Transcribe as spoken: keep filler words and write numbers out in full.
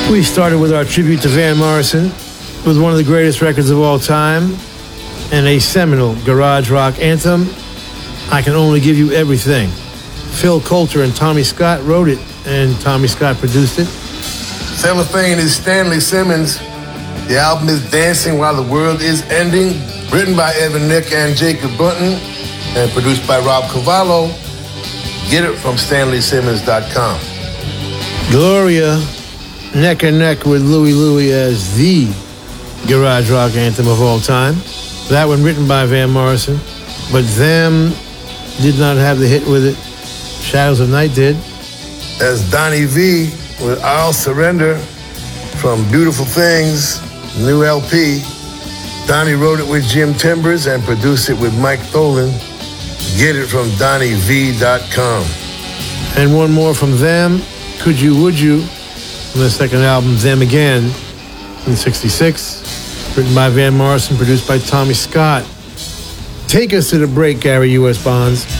We started with our tribute to Van Morrison with one of the greatest records of all time and a seminal garage rock anthem, I Can Only Give You Everything. Phil Coulter and Tommy Scott wrote it, and Tommy Scott produced it. Cellophane is Stanley Simmons. The album is Dancing While the World Is Ending, written by Evan Nick and Jacob Bunton, and produced by Rob Cavallo. Get it from stanley simmons dot com. Gloria, neck and neck with Louie Louie as the garage rock anthem of all time. That one written by Van Morrison, but them did not have the hit with it. Shadows of Night did. As Donnie V with I'll Surrender from Beautiful Things, new L P. Donnie wrote it with Jim Timbers and produced it with Mike Tholen. Get it from donnie v dot com. And one more from them, Could You Would You, from the second album, Them Again, in sixty-six, written by Van Morrison, produced by Tommy Scott. Take us to the break, Gary U S. Bonds.